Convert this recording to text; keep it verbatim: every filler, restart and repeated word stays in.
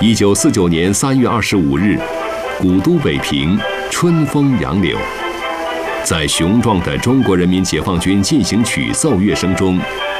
一九四九年三月二十五日，古都北平，春风杨柳，在雄壮的中国人民解放军进行曲奏乐声中，